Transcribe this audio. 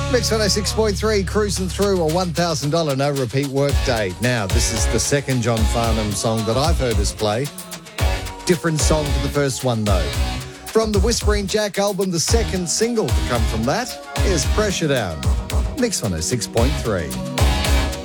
Mix 106.3, cruising through a $1,000 no repeat workday. Now, this is the second John Farnham song that I've heard us play. Different song to the first one, though. From the Whispering Jack album, the second single to come from that is Pressure Down. Mix 106.3.